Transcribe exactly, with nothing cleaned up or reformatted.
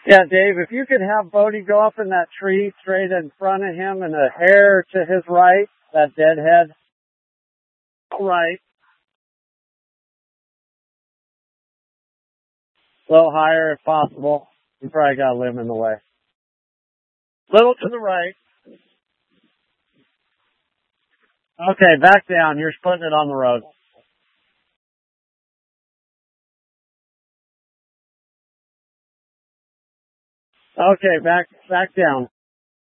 Yeah, Dave, if you could have Bodie go up in that tree straight in front of him and a hair to his right, that deadhead. Right. A little higher if possible. You probably got a limb in the way. Little to the right. Okay, back down. You're putting it on the road. Okay, back back down.